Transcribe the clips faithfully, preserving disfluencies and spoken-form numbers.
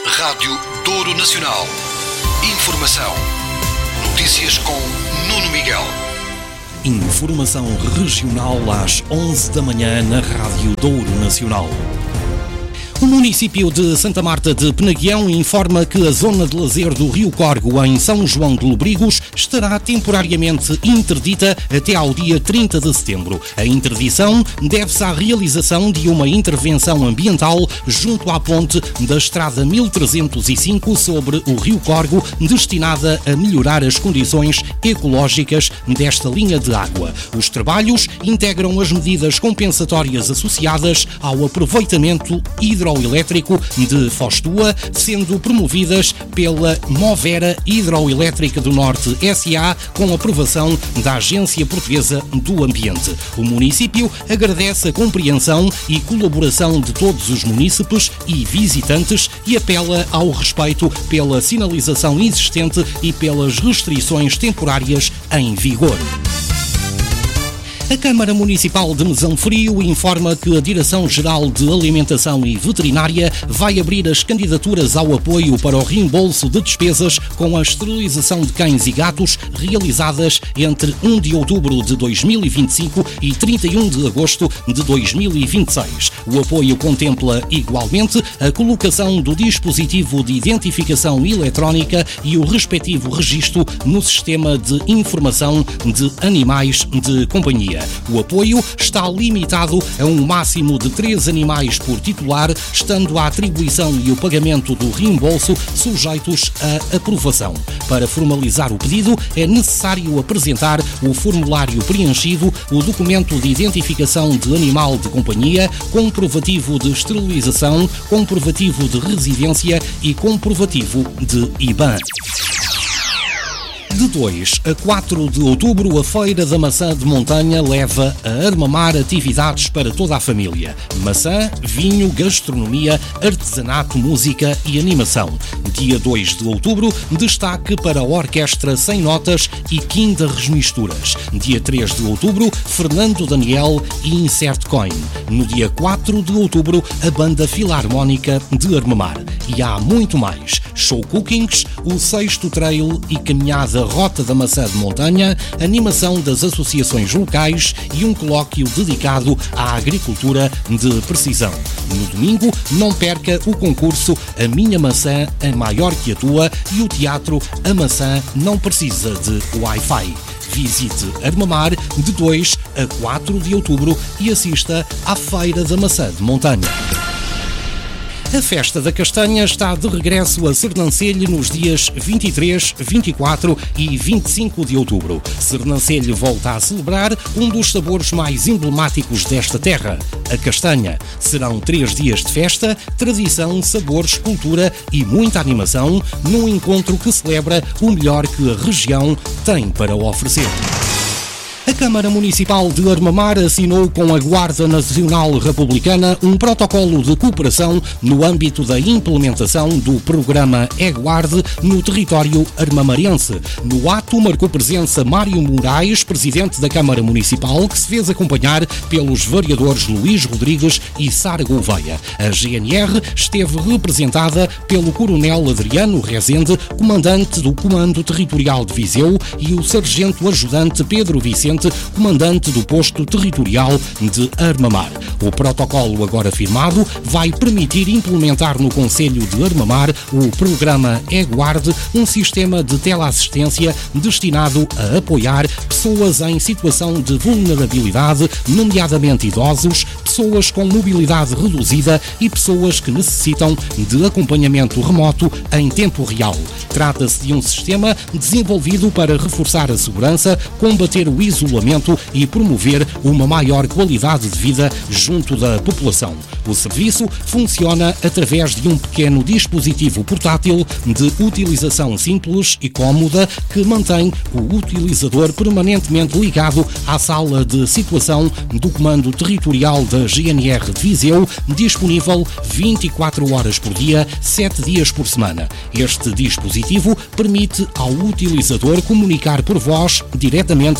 Rádio Douro Nacional. Informação. Notícias com Nuno Miguel. Informação regional às onze da manhã na Rádio Douro Nacional. O município de Santa Marta de Penaguião informa que a zona de lazer do Rio Corgo, em São João de Lobrigos, estará temporariamente interdita até ao dia trinta de setembro. A interdição deve-se à realização de uma intervenção ambiental junto à ponte da Estrada mil trezentos e cinco sobre o Rio Corgo, destinada a melhorar as condições ecológicas desta linha de água. Os trabalhos integram as medidas compensatórias associadas ao aproveitamento hidroelétrico de Fostua, sendo promovidas pela Movera Hidroelétrica do Norte S A, com aprovação da Agência Portuguesa do Ambiente. O município agradece a compreensão e colaboração de todos os munícipes e visitantes e apela ao respeito pela sinalização existente e pelas restrições temporárias em vigor. A Câmara Municipal de Mesão Frio informa que a Direção-Geral de Alimentação e Veterinária vai abrir as candidaturas ao apoio para o reembolso de despesas com a esterilização de cães e gatos realizadas entre primeiro de outubro de dois mil e vinte e cinco e trinta e um de agosto de dois mil e vinte e seis. O apoio contempla igualmente a colocação do dispositivo de identificação eletrónica e o respectivo registro no Sistema de Informação de Animais de Companhia. O apoio está limitado a um máximo de três animais por titular, estando a atribuição e o pagamento do reembolso sujeitos à aprovação. Para formalizar o pedido, é necessário apresentar o formulário preenchido, o documento de identificação de animal de companhia, comprovativo de esterilização, comprovativo de residência e comprovativo de I B A N. De dois a quatro de outubro, a Feira da Maçã de Montanha leva a Armamar atividades para toda a família. Maçã, vinho, gastronomia, artesanato, música e animação. Dia dois de outubro, destaque para a Orquestra Sem Notas e Quinta Resmisturas. Dia três de outubro, Fernando Daniel e Insert Coin. No dia quatro de outubro, a Banda Filarmónica de Armamar. E há muito mais. Show cookings, o sexto trail e caminhada Rota da Maçã de Montanha, animação das associações locais e um colóquio dedicado à agricultura de precisão. No domingo, não perca o concurso A Minha Maçã é Maior que a Tua e o teatro A Maçã Não Precisa de Wi-Fi. Visite Armamar de dois a quatro de outubro e assista à Feira da Maçã de Montanha. A Festa da Castanha está de regresso a Sernancelho nos dias vinte e três, vinte e quatro e vinte e cinco de outubro. Sernancelho volta a celebrar um dos sabores mais emblemáticos desta terra, a castanha. Serão três dias de festa, tradição, sabores, cultura e muita animação num encontro que celebra o melhor que a região tem para oferecer. A Câmara Municipal de Armamar assinou com a Guarda Nacional Republicana um protocolo de cooperação no âmbito da implementação do programa E-Guarde no território armamarense. No ato marcou presença Mário Moraes, presidente da Câmara Municipal, que se fez acompanhar pelos vereadores Luís Rodrigues e Sara Gouveia. A G N R esteve representada pelo Coronel Adriano Rezende, comandante do Comando Territorial de Viseu, e o Sargento Ajudante Pedro Vicente, comandante do posto territorial de Armamar. O protocolo agora firmado vai permitir implementar no Concelho de Armamar o programa E-Guarde, um sistema de teleassistência destinado a apoiar pessoas em situação de vulnerabilidade, nomeadamente idosos, pessoas com mobilidade reduzida e pessoas que necessitam de acompanhamento remoto em tempo real. Trata-se de um sistema desenvolvido para reforçar a segurança, combater o isolamento e promover uma maior qualidade de vida junto da população. O serviço funciona através de um pequeno dispositivo portátil de utilização simples e cómoda que mantém o utilizador permanentemente ligado à sala de situação do Comando Territorial da G N R de Viseu, disponível vinte e quatro horas por dia, sete dias por semana. Este dispositivo permite ao utilizador comunicar por voz diretamente com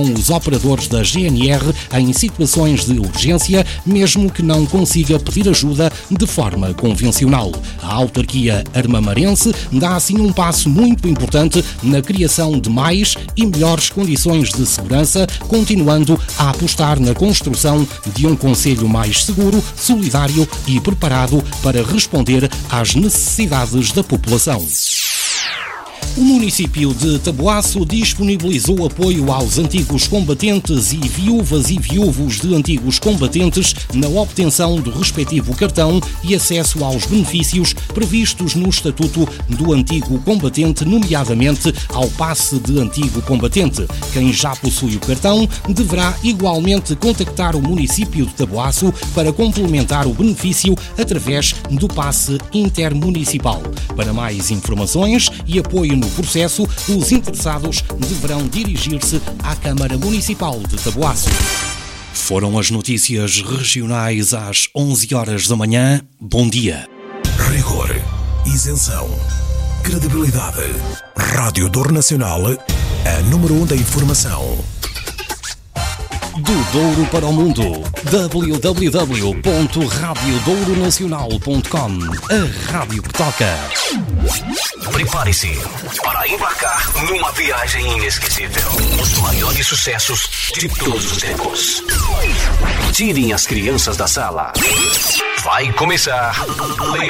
os operadores da G N R em situações de urgência, mesmo que não consiga pedir ajuda de forma convencional. A autarquia armamarense dá assim um passo muito importante na criação de mais e melhores condições de segurança, continuando a apostar na construção de um concelho mais seguro, solidário e preparado para responder às necessidades da população. O município de Taboaço disponibilizou apoio aos antigos combatentes e viúvas e viúvos de antigos combatentes na obtenção do respectivo cartão e acesso aos benefícios previstos no Estatuto do Antigo Combatente, nomeadamente ao passe de antigo combatente. Quem já possui o cartão deverá igualmente contactar o município de Taboaço para complementar o benefício através do passe intermunicipal. Para mais informações e apoio no processo, os interessados deverão dirigir-se à Câmara Municipal de Taboaço. Foram as notícias regionais às onze horas da manhã. Bom dia. Rigor, isenção, credibilidade. Rádio Douro Nacional, a número um da informação. Do Douro para o mundo. w w w ponto radio douro nacional ponto com. A rádio que toca. Prepare-se para embarcar numa viagem inesquecível. Os maiores sucessos de todos os tempos. Tirem as crianças da sala. Vai começar